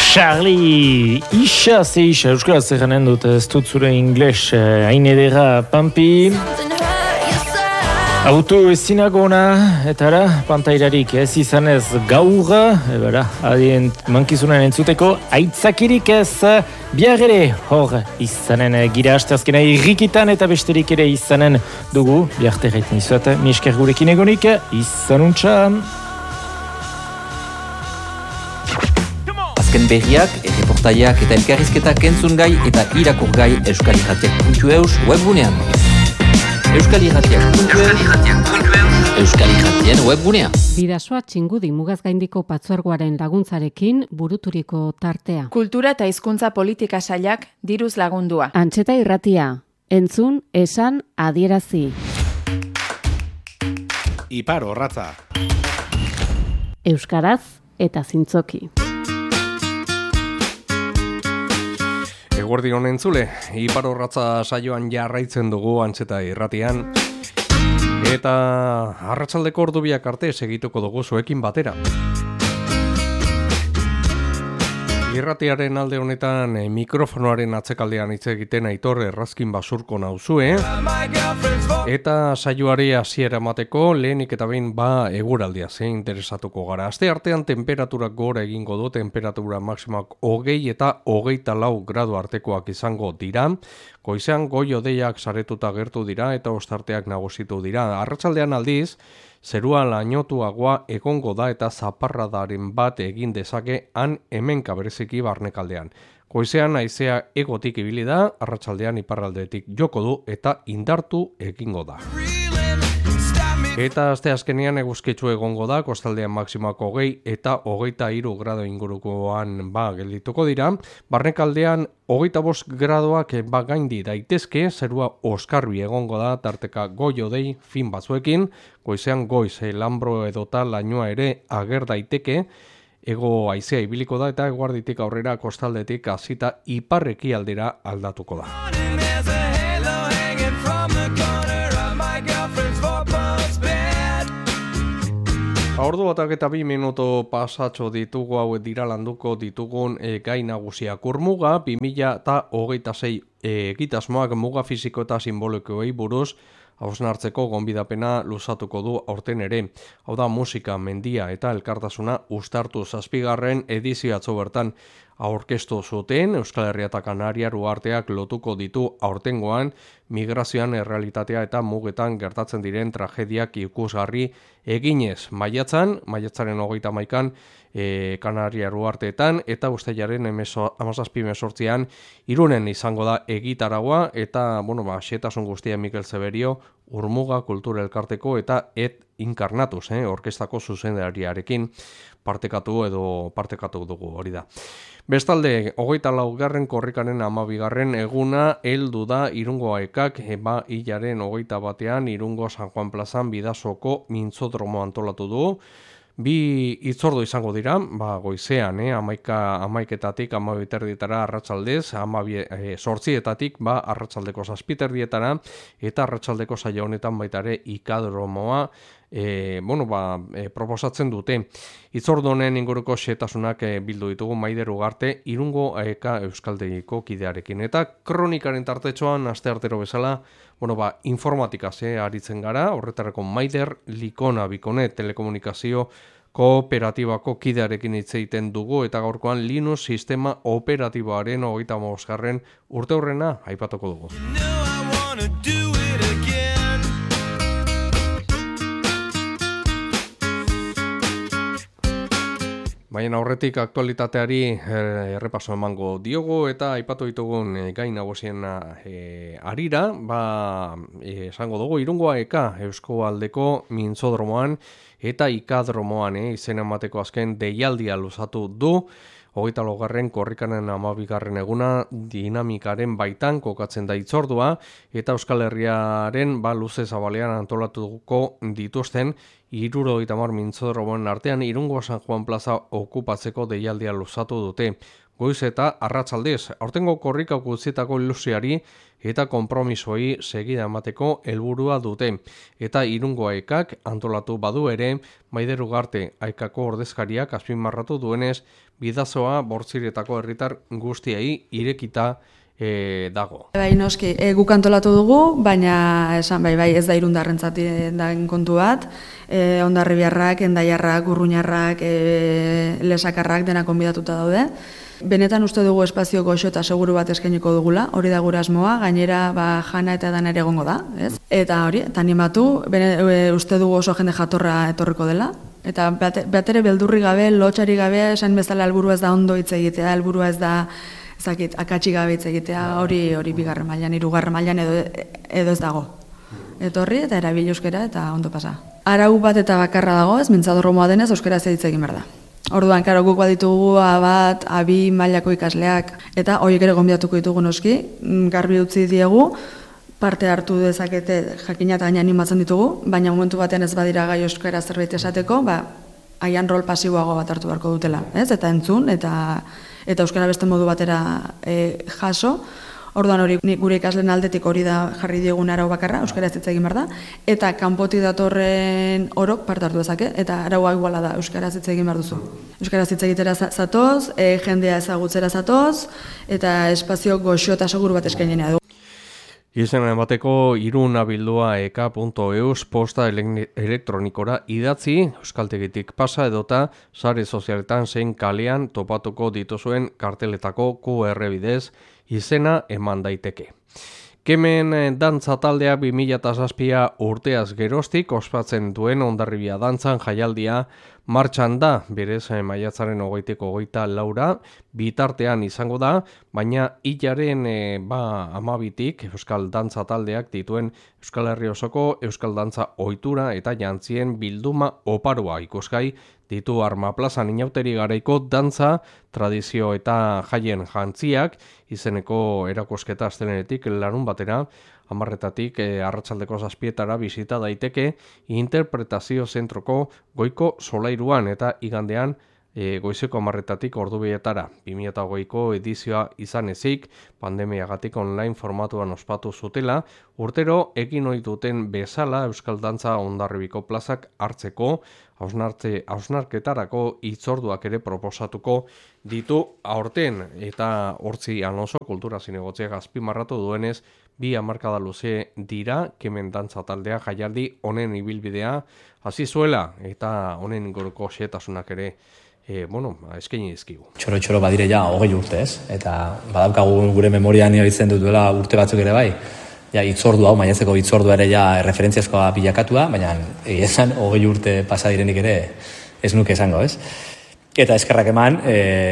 Charlie, isa, euskaraz zerranen dut, ez dut zure ingles, hain edera, pampi. Auto ezinagona, eta ara, pantairarik ez izanez gaur, adien mankizunan entzuteko, aitzakirik ez, bihar ere, hor, izanen gira asteazkena irrikitan eta besterik ere izanen dugu, bihar terretin izuet, miesker gurekin egonik, izanuntza. Azken berriak, erreportaiak eta elkarrizketak entzun gai eta irakur gai euskalirratiak.eus webgunean. Euskalirratien webgunea. Bidasoa Txingudi Mugazgaindiko Patzuergoaren laguntzarekin buruturiko tartea. Kultura eta hizkuntza politika sailak diruz lagundua. Antxeta irratia, entzun, esan, adierazi. Ipar orratza. Euskaraz eta zintzoki. Eguerdi honen zule, Ipar orratza saioan jarraitzen dugu Antxeta irratian. Eta arratsaldeko ordubiak arte segituko dugu zuekin batera. Irratiaren alde honetan mikrofonoaren atzekaldean hitz egiten Aitor Errazkin Basurko nauzue. Eta saioari hasiera emateko lehenik eta behin eguraldia interesatuko gara. Aste artean temperaturak gora egingo du, temperatura maksimak 20 eta 24 gradu artekoak izango dira. Goizean goi-hodeiak saretuta gertu dira eta ostarteak nagusitu dira. Arratsaldean aldiz, zerua lainotuagoa egongo da eta zaparradaren bat egin dezake han hemenka bereziki barnekaldean. Goizean haizea egotik ibili da, arratsaldean iparraldetik joko du eta indartu egingo da. Eta asteazkenean eguzkitsu egongo da, kostaldean maksimak 20 eta 23 grado ingurukoan geldituko dira. Barnekaldean 25 gradoak gaindi daitezke, zerua oskarbi egongo da, tarteka goi-hodei fin batzuekin, goizean goiz lambro edota lainoa ere ager daiteke, ego haizea ibiliko da eta eguarditik aurrera kostaldetik hasita iparreki aldera aldatuko da. Ordu batak eta 2 minuto pasatxo ditugu hauek dira landuko ditugun gai nagusiak. Urmuga 2026 egitasmoak muga fisiko eta simbolikoei buruz hausnartzeko gonbidapena luzatuko du aurten ere. Hau da musika, mendia eta elkartasuna uztartu 7. edizio atzo bertan aurkeztu zuten Euskal Herria eta Kanaria uharteak lotuko ditu aurtengoan migrazioan errealitatea eta mugetan gertatzen diren tragediak ikusgarri eginez. Maiatzaren 31an Kanaria uharteetan eta uztailaren 17-18an Irunen izango da egitaragua eta xehetasun guztia Mikel Zeberio Urmuga Kultura Elkarteko eta Et Inkarnatus, orkestako zuzendariarekin partekatu dugu hori da. Bestalde, 24. korrikaren 12. eguna heldu da Irungo Aekak hilaren 21 Irungo San Juan plazan Bidasoko mintzodromo antolatu du. 2 hitzordu izango dira, goizean, 11:00 12:30 arratsaldez, 8:00 arratsaldeko 7:00 eta arratsaldeko saio honetan baita ere ikadromoa proposatzen dute. Hitzordu honen inguruko xehetasunak bildu ditugu Maider Ugarte Irungo Aeka Euskaldegiko kidearekin. Eta kronikaren tartetxoan asteartero bezala, informatikaz aritzen gara, horretarako Maider Likona Bikone telekomunikazio kooperatibako kidearekin hitz egiten dugu eta gaurkoan Linux sistema operatiboaren 35. urteurrena aipatuko dugu. Baina aurretik aktualitateari errepaso emango diogu eta aipatu ditugun gai nagusien harira, esango dugu Irungo Aeka Euskoaldeko mintzodromoan eta ikadromoan izena emateko azken deialdia luzatu du. 24. korrikaren 12. eguna dinamikaren baitan kokatzen da hitzordua eta Euskal Herriaren luze zabalean antolatuko dituzten 70 mintzodromoen artean Irungo San Juan plaza okupatzeko deialdia luzatu dute. goiz eta arratsaldez. Aurtengo korrikak utzietako ilusiari eta konpromisoi segida emateko helburua dute. Eta Irungo Aekak antolatu badu ere, Maider Ugarte Aekako ordezkariak azpimarratu duenez, bidazoa Bortziretako herritar guztiei irekita dago. Bai, noski, guk antolatu dugu, baina esan bai ez da Irundarrentzat den kontu bat. Hondarribiarrak, Hendaiarrak, Urruñarrak, Lesakarrak dena konbidatuta daude. Benetan uste dugu espazio goxo eta seguru bat eskainiko dugula, hori da gure asmoa, gainera jana eta dana ere egongo da, ez? Eta hori, eta animatu, uste dugu oso jende jatorra etorriko dela, eta batere beldurri gabe, lotxari gabe, esan bezala helburua ez da ondo hitz egitea, helburua ez da akatsi gabe hitz egitea, hori bigarren mailan, hirugarren mailan edo ez dago. Etorri eta erabil euskara eta ondo pasa. Arau bat eta bakarra dago, ez mintzadorromoa denez euskaraz hitz egin behar da. Orduan, karo, guk baditugu A1, A2 mailako ikasleak, eta horiek ere gonbidatuko ditugu noski, garbi utzi diegu, parte hartu dezakete jakina eta gaina animatzen ditugu, baina momentu batean ez badira gai euskara zerbait esateko, haian rol pasiboago bat hartu beharko dutela, ez? Eta entzun, eta euskara beste modu batera jaso. Orduan hori gure ikasleen aldetik hori da jarri diegun arau bakarra, euskaraz hitz egin behar da, eta kanpotik datorren orok parte hartu dezake, eta araua iguala da, euskaraz hitz egin behar duzu. Euskaraz hitz egitera zatoz, jendea ezagutzera zatoz, eta espazio goxo eta seguru bat eskainenea du. Izena emateko irunabildua.eka.eus posta elektronikora idatzi, euskaltegitik pasa edota sare sozialetan zein kalean topatuko dituzuen karteletako QR bidez izena eman daiteke. Kemen dantza taldea 2007 urteaz geroztik ospatzen duen Hondarribia dantzan jaialdia martxan da, berez maiatzaren 20-24 bitartean izango da, baina hilaren 12tik Euskal Dantza taldeak dituen Euskal Herri osoko Euskal Dantza ohitura eta jantzien bilduma oparoa ikusgai ditu Arma Plazan Inauteri Garaiko dantza, tradizio eta jaien jantziak, izeneko erakusketa astelenetik larun batera, 10:00 arratsaldeko 7:00 bisita daiteke interpretazio zentroko goiko solairuan eta igandean goizeko 10:00 ordubietara. 2020ko edizioa izan ezik, pandemiagatik online formatuan ospatu zutela, urtero egin ohi duten bezala Euskal Dantza Hondarribiko plazak hartzeko, hausnarketarako hitzorduak ere proposatuko ditu aurten, eta hortzi Alonso kultura zinegotziak azpimarratu duenez, 2 hamarkada luze dira Kemen dantza taldea jaialdi honen ibilbidea hasi zuela, eta honen inguruko xehetasunak ere eskaini dizkigu. Txoro badire ja 20 urte, ez? Eta badaukagu gure memorian ibiltzen duela urte batzuk ere bai. Ja, hitzordu hau, maiatzeko hitzordu ere ja referentziazkoa bilakatua, baina esan 20 urte pasa direnik ere ez nuke esango, ez? Eta eskerrak eman,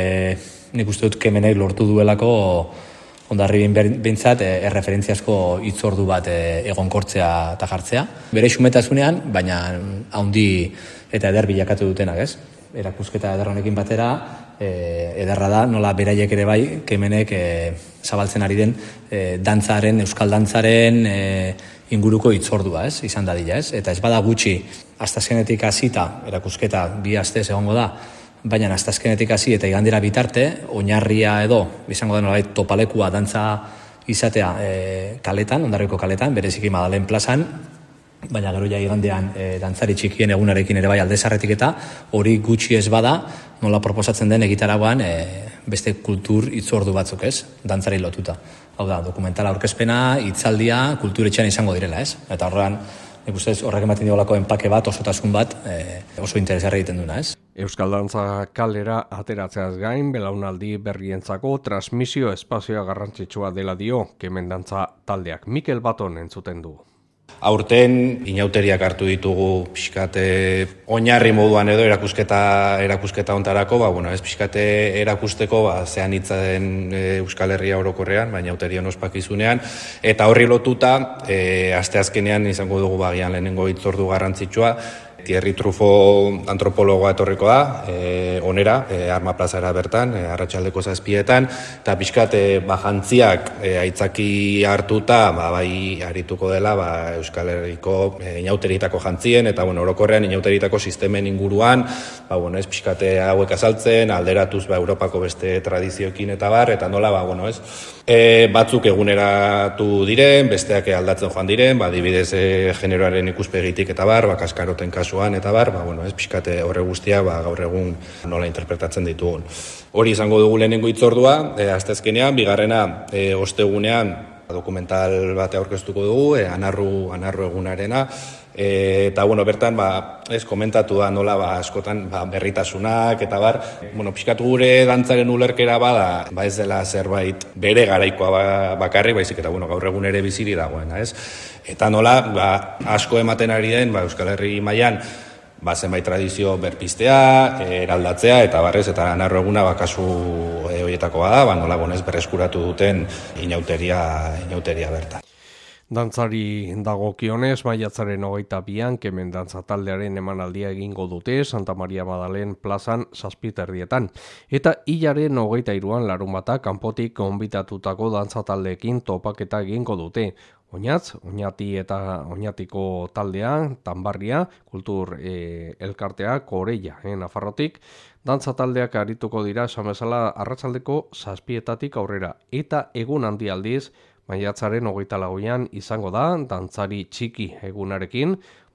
nik uste dut Kemenek lortu duelako Hondarribin behintzat erreferentziazko hitzordu bat egonkortzea eta jartzea. Bere xumetasunean, baina haundi eta eder bilakatu dutenak, ez? Erakusketa eder honekin batera, ederra da, nola beraiek ere bai, Kemenek zabaltzen ari den dantzaren, euskal dantzaren inguruko hitzordua, ez? Izan dadila, ez? Eta ez bada gutxi, astazkenetik hasita, erakusketa 2 astez egongo da, baina astazkenetik hasi eta igandera bitarte, oinarria edo, izango da nolabait topalekua dantza izatea kaletan, Hondarribiko kaletan, bereziki Madalen plazan, baina gero ja igandean dantzari txikien egunarekin ere bai aldezarretik eta hori gutxi ez bada, nola proposatzen den egitaragoan beste kultur hitzordu batzuk, ez? Dantzari lotuta. Hau da, dokumentala aurkezpena, hitzaldia, kulturetxean izango direla, ez? Eta horrean, nik ustez horrek ematen diolako enpake bat, osotasun bat, oso interesgarri egiten duna, ez? Euskal Dantza kalera ateratzeaz gain, belaunaldi berrientzako transmisio espazioa garrantzitsua dela dio Kemen dantza taldeak. Mikel Baton entzuten du. Aurten inauteriak hartu ditugu pixkate oinarri moduan edo erakusketa hontarako, ez pixkate erakusteko zean hitzen Euskal Herria orokorrean, baina inauterian ospakizunean, eta horri lotuta asteazkenean izango dugu bagian lehenengo hitzordu garrantzitsua, Thierry Truffaut antropologoa etorriko da, onera, Arma plazara bertan, arratsaldeko 7etan, eta pixkat jantziak aitzaki hartuta, bai arituko dela Euskal Herriko inauterietako jantzien, eta orokorrean inauterietako sistemen inguruan, pixkat hauek azaltzen, alderatuz Europako beste tradizioekin eta bar, eta nola, batzuk eguneratu diren, besteak aldatzen joan diren, adibidez generoaren ikuspegitik eta bar, kaskaroten kasuan eta bar, pixkate horre guztia gaur egun nola interpretatzen ditugun. Hori izango dugu lehenengo hitzordua, asteazkenean, bigarrena ostegunean dokumental bate aurkeztuko dugu, anarru egunarena, eta bertan komentatu da nola askotan berritasunak eta bar, pixkatu gure dantzaren ulerkera bada, ez dela zerbait bere garaikoa bakarrik, baizik eta gaur egun ere biziri dagoena, ez? Eta nola asko ematen ari den Euskal Herri mailan zenbait tradizio berpiztea, eraldatzea eta barrez eta anarro eguna kasu horietakoa da, nola berreskuratu duten inauteria bertan. Dantzari dagokionez, maiatzaren 22an, Kemen dantza taldearen emanaldia egingo dute Santa Maria Madalen plazan 7:30. Eta hilaren 23an larunbata kanpotik gonbitatutako dantza taldeekin topaketa egingo dute. Oñatz, Oñati eta Oñatiko taldea, Tanbarria, kultur elkartea, Koreia, Nafarrotik, dantza taldeak arituko dira, esan bezala, arratsaldeko 7etatik aurrera. Eta egun handi aldiz, maiatzaren 24an izango da, dantzari txiki egunarekin,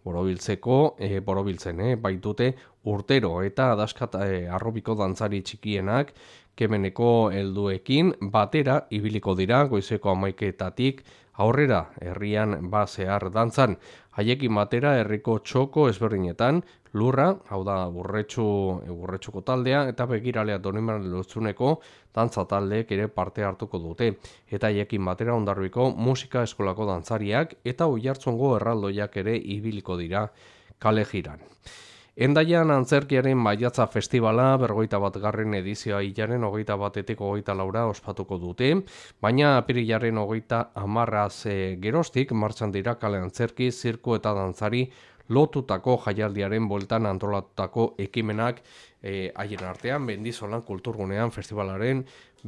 borobiltzen, baitute urtero eta adaskat arrobiko dantzari txikienak, Kemeneko helduekin batera ibiliko dira, goizeko 11etatik aurrera herrian zehar dantzan. Haiekin batera herriko txoko ezberdinetan, Lurra, hau da burretxuko taldea, eta begiralea Doniman Lotzuneko dantza taldeek ere parte hartuko dute. Eta haiekin batera Hondarribiko musika eskolako dantzariak eta Oiartzungo erraldoiak ere ibiliko dira kale jiran. Endaian antzerkiaren maiatza festivala 41. edizioa hilaren 21etik 24 ospatuko dute, baina apirilaren 30 geroztik martxan dira kale antzerki, zirku eta dantzari lotutako jaialdiaren bueltan antolatutako ekimenak haien artean, Mendizolan kulturgunean festivalaren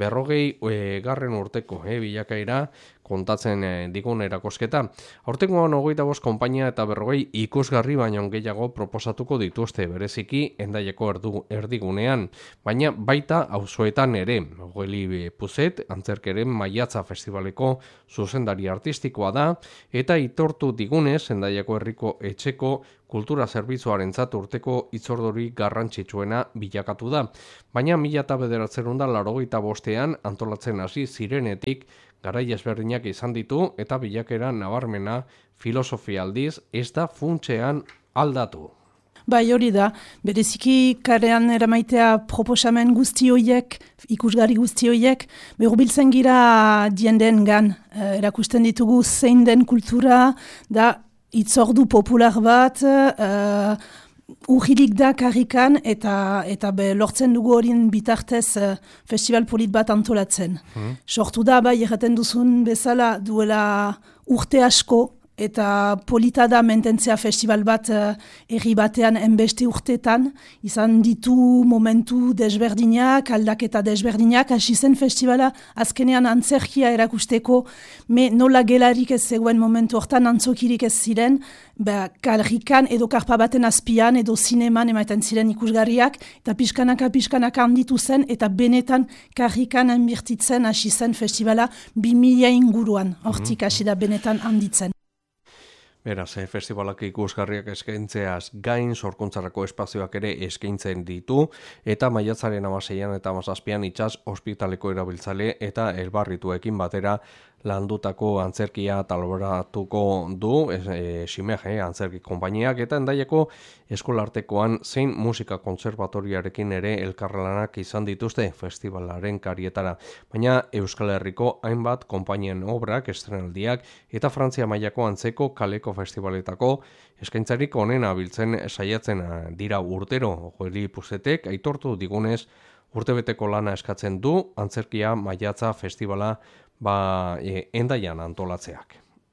40. urteko bilakaera kontatzen digun erakosketa. Aurtengoan 25 konpainia eta 40 ikusgarri baino gehiago proposatuko dituzte bereziki Endaiako erdigunean, baina baita auzoetan ere. Ogeli Puzet, antzerkeren maiatza festivaleko zuzendari artistikoa da, eta itortu digunez Endaiako herriko etxeko kultura zerbitzuarentzat urteko hitzorduri garrantzitsuena bilakatu da. Baina 1985ean antolatzen hasi zirenetik garai ezberdinak izan ditu eta bilakera nabarmena filosofia aldiz ez da funtsean aldatu. Bai, hori da, bereziki karean eramaitea proposamen guzti horiek, ikusgarri guzti horiek, hurbiltzen gira dienden gan, erakusten ditugu zein den kultura, da hitzordu popular bat, urrilik da karrikan eta lortzen dugu horien bitartez festival polit bat antolatzen. Sortu da, bai, erraten duzun bezala duela urte asko, eta polita da mententzea festival bat herri batean enbeste urtetan, izan ditu momentu desberdinak, aldaketa desberdinak, hasi zen festivala azkenean antzerkia erakusteko, nola gelarik ez zegoen momentu hortan antzokirik ez ziren, karrikan edo karpa baten azpian edo zineman emaiten ziren ikusgarriak, eta pixkanaka handitu zen, eta benetan karrikan enbirtitzen hasi zen festivala 2000 inguruan, hortik hasi da benetan handitzen. Beraz, festivalak ikusgarriak eskaintzeaz gain, sorkuntzarako espazioak ere eskaintzen ditu, eta maiatzaren 16an eta 17an itsas ospitaleko erabiltzale eta elbarrituekin batera landutako antzerkia talboratuko du Simege antzerki konpainiak eta Endaiako eskolartekoan zein musika kontserbatoriarekin ere elkarlanak izan dituzte festivalaren karietara. Baina Euskal Herriko hainbat konpainien obrak, estrenaldiak eta Frantzia mailako antzeko kaleko festivaletako eskaintzarik onena biltzen saiatzen dira urtero. Ogeli Puzetek aitortu digunez urtebeteko lana eskatzen du antzerkia maiatza festivala Endaian antolatzeak.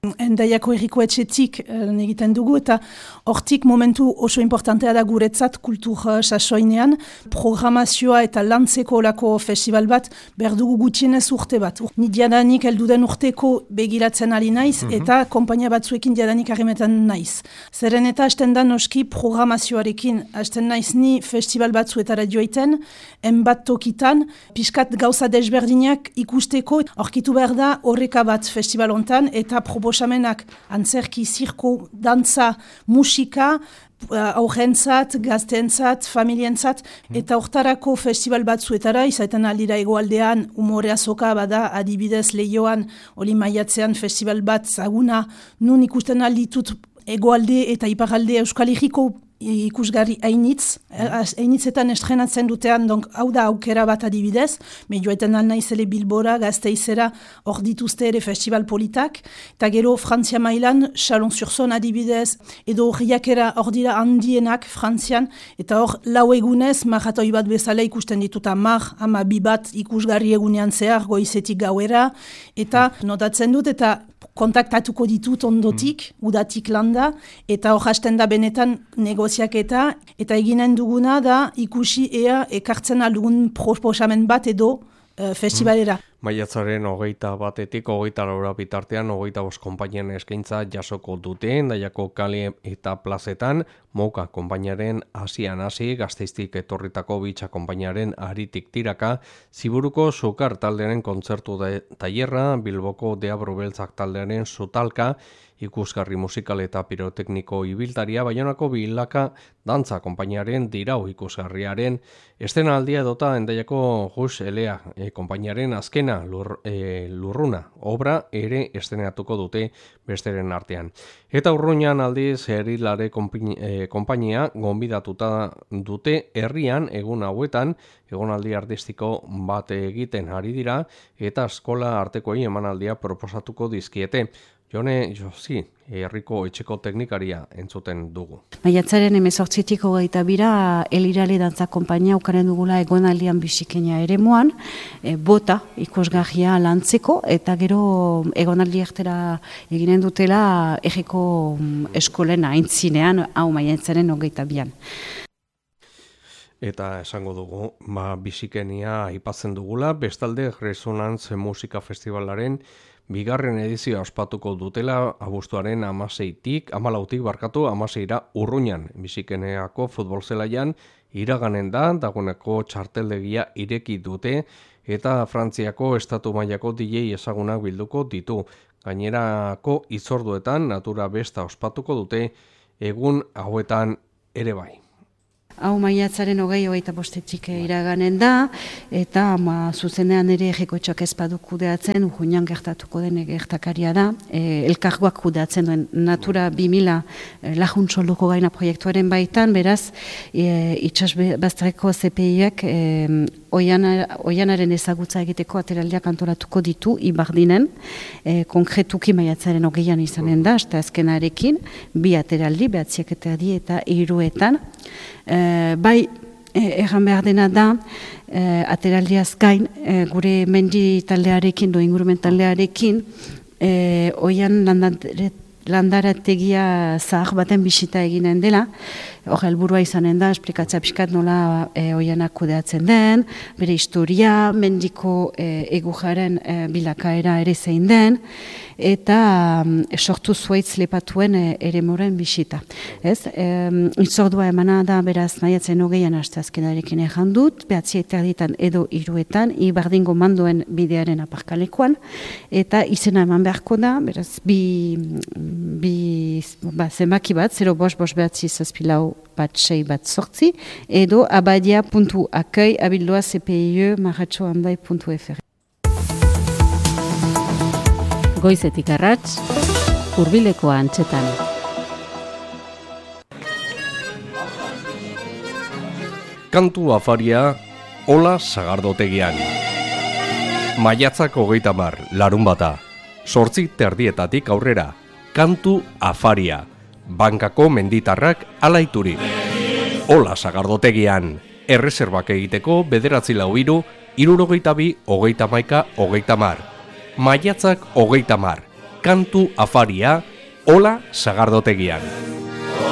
Endaiako herriko etxetik egiten dugu, eta hortik momentu oso importantea da guretzat kultur sasoinean, programazioa eta lantzeko olako festival bat berdugu gutxienez urte bat. Ni diadanik elduden urteko begiratzen ari naiz, eta konpainia batzuekin diadanik harremetan naiz. Zeren eta hasten da noski programazioarekin, hasten naiz ni festival batzuetara joiten, enbat tokitan, pixkat gauza desberdinak ikusteko, aurkitu behar da horreka bat festival hontan, eta proposamenak antzerki, zirko, dantza, musika, aurrentzat, gazteentzat, familientzat, eta hortarako festival batzuetara, izaiten aldira egoaldean, umorea soka bada, adibidez Leioan, oli maiatzean festival bat zaguna, nun ikusten alditut egoalde eta iparalde Euskal Herriko ikusgarri hainitzetan estrenatzen dutean, hau da aukera bat adibidez, medioetan alnaizele Bilbora, Gazteizera, hor dituzte ere festival politak, eta gero Frantzia mailan, Chalon-sur-Saône adibidez, edo horriakera hor dira handienak Frantzian, eta hor lau egunez, maratoi bat bezala ikusten ditut 12 bat ikusgarri egunean zehar, goizetik gauera, eta notatzen dut, eta kontaktatuko ditut ondotik, udatik landa, eta hor hasten da benetan negoziaketa, eta eginen duguna da ikusi ea ekartzen aldugun proposamen bat edo festivalera. Maiatzaren 21-etik 24 bitartean 25 konpainian eskaintza jasoko dute, Endaiako kale eta plazetan, Moka konpainiaren hasian hasi, Gasteiztik etorritako Bitxa konpainiaren aritik tiraka, Ziburuko Sukar taldearen kontzertu tailerra, Bilboko Deabru Beltzak taldearen sutalka, ikusgarri musikal eta pirotekniko ibiltaria, Baionako Bilaka dantza konpainiaren dirau ikusgarriaren estenaldia edota Endaiako Jus Elea konpainiaren azkena lurruna obra ere esteneatuko dute besteren artean. Eta Urruñan aldiz Erilare konpainia gonbidatuta dute herrian egun hauetan egonaldi artistiko bat egiten ari dira eta eskola artekoei emanaldia proposatuko dizkiete. Jone Josi, herriko etxeko teknikaria entzuten dugu. Maiatzaren 18-tik 22 Elirale dantza konpainia ukaren dugula egonaldian bisikena eremuan, bota ikusgarria lantzeko, eta gero egonaldi ertera eginen dutela herriko eskolen aintzinean, hau maiatzaren 22an. Eta esango dugu, bisikenia aipatzen dugula, bestalde Resonance Musika Festivalaren bigarren edizioa ospatuko dutela abuztuaren 14-tik Urruñan, Bisikeneako futbolzelaian iraganen dagoeneko txarteldegia ireki dute eta Frantziako estatu mailako DJ ezagunak bilduko ditu. Gainerako hitzorduetan natura besta ospatuko dute egun hauetan ere bai. Hau maiatzaren 25-tik iraganen da, eta zuzenean ere errekoetxoak ez badu kudeatzen, Urruñan gertatuko den gertakaria da, elkargoak kudeatzen duen Natura 2000 laguntxolduko gaina proiektuaren baitan, beraz, itxasbazterreko CPI-ak oianaren ezagutza egiteko ateraldiak antolatuko ditu Ibardinen, konkretuki maiatzaren 20an izanen da, eta azkenarekin, 2 ateraldi, 9 eta 3etan, bai, erran behar dena da, ateraldiaz gain, gure mendi taldearekin, ingurumen taldearekin, oian landarategia zahar baten bisita eginen dela, hor helburua izanen da, esplikatzea pixkat nola oianak kudeatzen den, bere historia, mendiko egujaren bilakaera ere zein den, eta sortu zuaitz lepatuen eremoren bisita. Itzordua emana da beraz maiatzen 20an asteazkenarekin ejan dut, 9 edo 3etan, Ibardingo mandoen bidearen aparkalekuan, eta izena eman beharko da, beraz zenbaki bat, 055-7 edo abadia.akei abildoa cpi marratxoandai.fr. Goizetik arrats, Hurbileko antxetan. Kantu afaria, Ola Sagardotegian. Maiatzak 30, larunbata. 8:30 aurrera. Kantu afaria. Bankako menditarrak alaiturik. Ola Sagardotegian. Erreserbak egiteko 943 62 30. Maiatzak 30. kantu afaria, Ola Sagardotegian.